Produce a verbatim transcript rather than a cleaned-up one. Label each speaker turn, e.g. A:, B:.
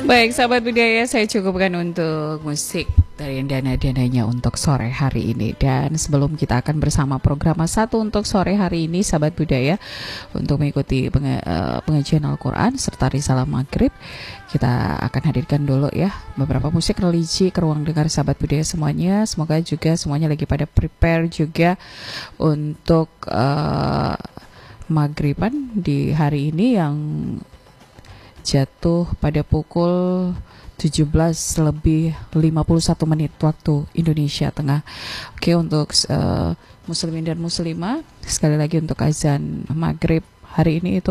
A: Baik, sahabat budaya, saya cukupkan untuk musik dari dana-dananya untuk sore hari ini. Dan sebelum kita akan bersama program satu untuk sore hari ini, sahabat budaya, untuk mengikuti penge, uh, pengajian Al-Quran serta risalah maghrib, kita akan hadirkan dulu ya beberapa musik religi ke ruang dengar sahabat budaya semuanya. Semoga juga semuanya lagi pada prepare juga untuk uh, maghriban di hari ini yang jatuh pada pukul tujuh belas lebih lima puluh satu menit waktu Indonesia Tengah. Oke, untuk uh, muslimin dan muslimah, sekali lagi untuk azan maghrib hari ini itu